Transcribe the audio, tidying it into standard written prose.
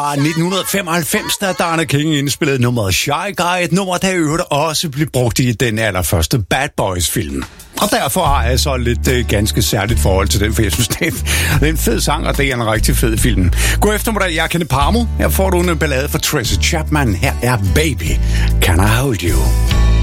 1995, da Diana King indspillede nummeret Shy Guy, et nummer, der i øvrigt også blev brugt i den allerførste Bad Boys-film. Og derfor har jeg så lidt ganske særligt forhold til den, for jeg synes, det er en fed sang, og det er en rigtig fed film. God eftermiddag, jeg er Kenneth Parmo. Her får du en ballade fra Tracy Chapman. Her er Baby, Can I Hold You?